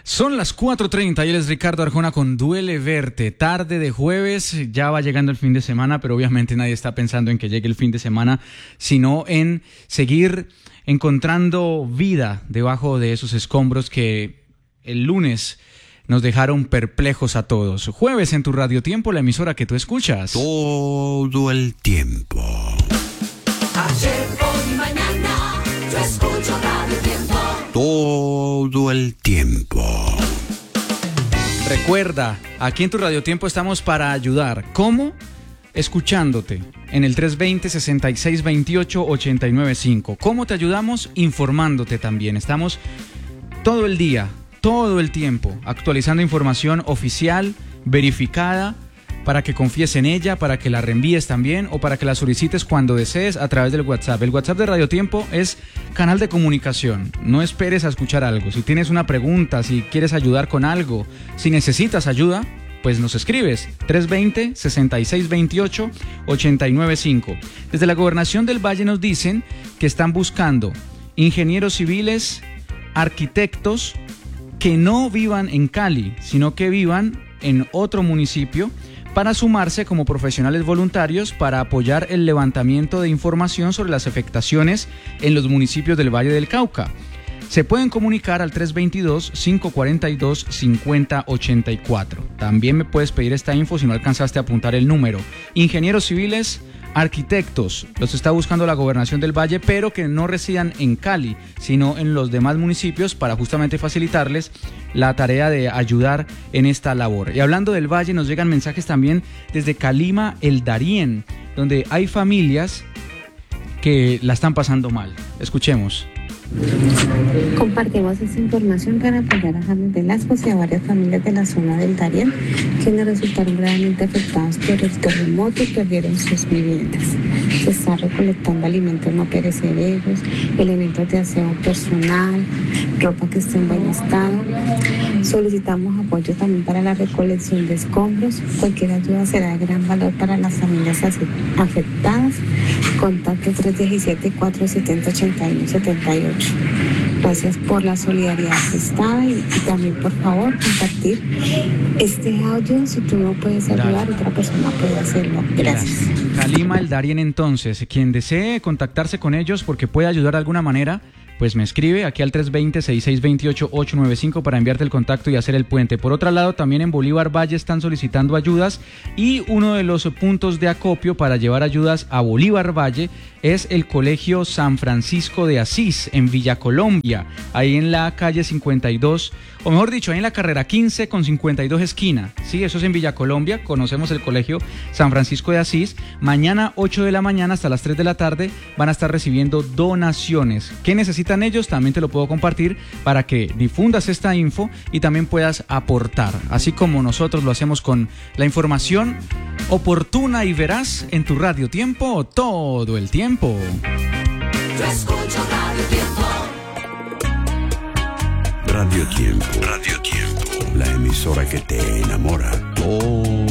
Son las 4:30 y él es Ricardo Arjona con Duele Verte. Tarde de jueves, ya va llegando el fin de semana, pero obviamente nadie está pensando en que llegue el fin de semana, sino en seguir encontrando vida debajo de esos escombros que el lunes nos dejaron perplejos a todos. Jueves en tu Radio Tiempo, la emisora que tú escuchas todo el tiempo. Ayer, hoy, mañana, yo escucho Radio Tiempo. Todo el tiempo. Recuerda, aquí en tu Radio Tiempo estamos para ayudar. ¿Cómo? Escuchándote en el 320-6628-895. ¿Cómo te ayudamos? Informándote también. Estamos todo el día, todo el tiempo, actualizando información oficial, verificada, para que confíes en ella, para que la reenvíes también o para que la solicites cuando desees a través del WhatsApp. El WhatsApp de Radio Tiempo es canal de comunicación. No esperes a escuchar algo. Si tienes una pregunta, si quieres ayudar con algo, si necesitas ayuda, pues nos escribes 320-6628-895. Desde la Gobernación del Valle nos dicen que están buscando ingenieros civiles, arquitectos que no vivan en Cali, sino que vivan en otro municipio, para sumarse como profesionales voluntarios para apoyar el levantamiento de información sobre las afectaciones en los municipios del Valle del Cauca. Se pueden comunicar al 322-542-5084. También me puedes pedir esta info si no alcanzaste a apuntar el número. Ingenieros civiles, arquitectos, los está buscando la Gobernación del Valle, pero que no residan en Cali, sino en los demás municipios para justamente facilitarles la tarea de ayudar en esta labor. Y hablando del Valle, nos llegan mensajes también desde Calima, el Darién, donde hay familias que la están pasando mal. Escuchemos. Compartimos esta información para apoyar a James Velasco y a varias familias de la zona del Darién, quienes resultaron gravemente afectados por el terremoto y perdieron sus viviendas. Se está recolectando alimentos no perecederos, elementos de aseo personal, ropa que esté en buen estado. Solicitamos apoyo también para la recolección de escombros. Cualquier ayuda será de gran valor para las familias afectadas. Contacto 317-470-8178. Gracias por la solidaridad prestada y también, por favor, compartir este audio. Si tú no puedes ayudar, otra persona puede hacerlo. Gracias. Calima, el Darién, entonces, quien desee contactarse con ellos porque puede ayudar de alguna manera, pues me escribe aquí al 320-6628-895 para enviarte el contacto y hacer el puente. Por otro lado, también en Bolívar Valle están solicitando ayudas y uno de los puntos de acopio para llevar ayudas a Bolívar Valle es el Colegio San Francisco de Asís en Villa Colombia, ahí en la calle 52, o mejor dicho, ahí en la carrera 15 con 52 esquina. Sí, eso es en Villa Colombia, conocemos el Colegio San Francisco de Asís. Mañana 8 de la mañana hasta las 3 de la tarde van a estar recibiendo donaciones. ¿Qué necesitan ellos? También te lo puedo compartir para que difundas esta info y también puedas aportar, así como nosotros lo hacemos con la información oportuna y veraz en tu Radio Tiempo todo el tiempo. Yo escucho Radio Tiempo. Radio Tiempo. Radio Tiempo. La emisora que te enamora.